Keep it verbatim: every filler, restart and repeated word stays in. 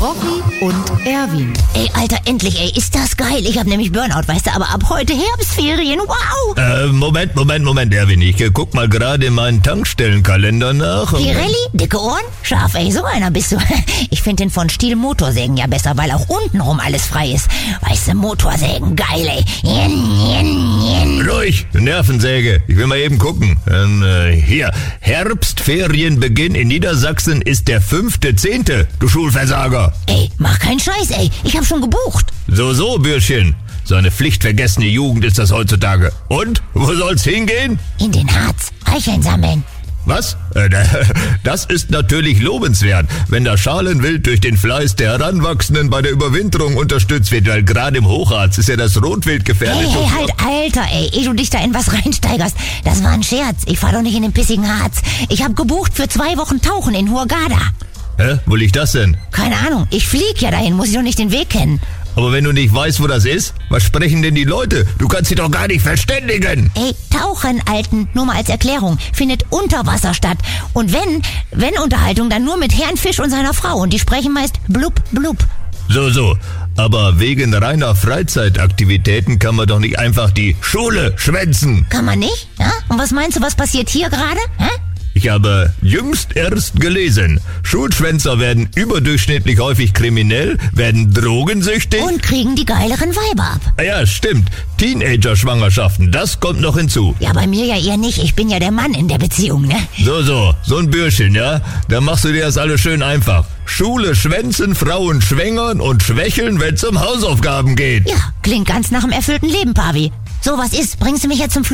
Rocky und Erwin. Ey, Alter, endlich, ey, ist das geil. Ich hab nämlich Burnout, weißt du, aber ab heute Herbstferien, wow. Äh, Moment, Moment, Moment, Erwin. Ich äh, guck mal gerade in meinen Tankstellenkalender nach. Pirelli, dicke Ohren, scharf, ey, so einer bist du. Ich find den von Stihl Motorsägen ja besser, weil auch untenrum alles frei ist. Weißt du, Motorsägen, geil, ey. Jen, jen, jen. Ruhig, Nervensäge. Ich will mal eben gucken. Ähm, äh, hier, Herbstferienbeginn in Niedersachsen ist der fünfte zehnte, du Schulversager. Ey, mach keinen Scheiß, ey. Ich hab schon gebucht. So, so, Bürschchen. So eine pflichtvergessene Jugend ist das heutzutage. Und? Wo soll's hingehen? In den Harz. Eicheln sammeln. Was? Äh, Das ist natürlich lobenswert, wenn das Schalenwild durch den Fleiß der Heranwachsenden bei der Überwinterung unterstützt wird, weil gerade im Hochharz ist ja das Rotwild gefährdet. Hey, hey, halt, Alter, ey, ehe du dich da in was reinsteigerst. Das war ein Scherz. Ich fahr doch nicht in den pissigen Harz. Ich hab gebucht für zwei Wochen Tauchen in Hurghada. Hä? Wo liegt das denn? Keine Ahnung, ich flieg ja dahin, muss ich doch nicht den Weg kennen. Aber wenn du nicht weißt, wo das ist, was sprechen denn die Leute? Du kannst sie doch gar nicht verständigen. Ey, Tauchen, Alten, nur mal als Erklärung, findet unter Wasser statt. Und wenn, wenn Unterhaltung, dann nur mit Herrn Fisch und seiner Frau. Und die sprechen meist blub, blub. So, so. Aber wegen reiner Freizeitaktivitäten kann man doch nicht einfach die Schule schwänzen. Kann man nicht? Ja? Und was meinst du, was passiert hier gerade? Hä? Ich habe jüngst erst gelesen, Schulschwänzer werden überdurchschnittlich häufig kriminell, werden drogensüchtig. Und kriegen die geileren Weiber ab. Ah ja, stimmt. Teenager-Schwangerschaften, das kommt noch hinzu. Ja, bei mir ja eher nicht. Ich bin ja der Mann in der Beziehung, ne? So, so, so ein Bürschchen, ja? Da machst du dir das alles schön einfach. Schule schwänzen, Frauen schwängern und schwächeln, wenn es um Hausaufgaben geht. Ja, klingt ganz nach einem erfüllten Leben, Pavi. So, was ist? Bringst du mich jetzt zum Flug?